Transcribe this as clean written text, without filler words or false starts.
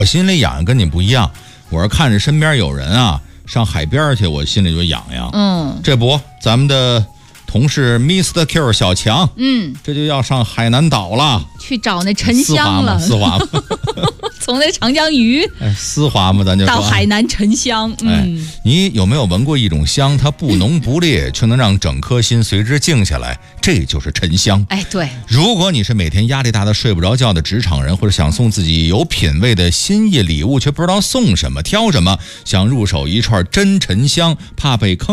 我心里痒痒跟你不一样，我是看着身边有人啊上海边去，我心里就痒痒。这不，咱们的同事 Mr. Q 小强，这就要上海南岛了， 去找那沉香了。 丝滑吗？ 从那长江鱼， 丝滑嘛，咱就说到海南沉香。 你有没有闻过一种香？它不浓不烈，却能让整颗心随之静下来，这就是沉香。 对。 如果你是每天压力大的睡不着觉的职场人，或者想送自己有品位的心意礼物，却不知道送什么挑什么，想入手一串真沉香，怕被坑